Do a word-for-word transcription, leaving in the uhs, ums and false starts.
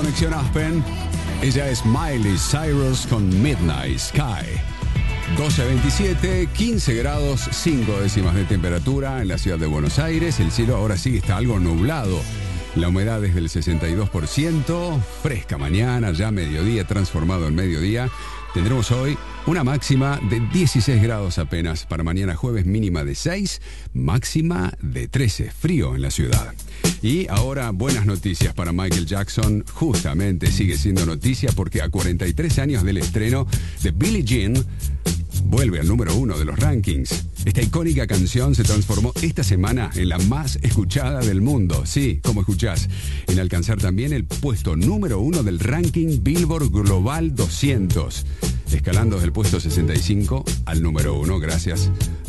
Conexión Aspen. Ella es Miley Cyrus con Midnight Sky. doce veintisiete, quince grados, cinco décimas de temperatura en la ciudad de Buenos Aires. El cielo ahora sí está algo nublado. La humedad es del sesenta y dos por ciento. Fresca mañana, ya mediodía, transformado en mediodía. Tendremos hoy una máxima de dieciséis grados apenas. Para mañana jueves, mínima de seis, máxima de trece. Frío en la ciudad. Y ahora buenas noticias para Michael Jackson. Justamente sigue siendo noticia porque a cuarenta y tres años del estreno de Billie Jean, vuelve al número uno de los rankings. Esta icónica canción se transformó esta semana en la más escuchada del mundo. Sí, como escuchás, en alcanzar también el puesto número uno del ranking Billboard Global doscientos, escalando desde el puesto sesenta y cinco al número uno, gracias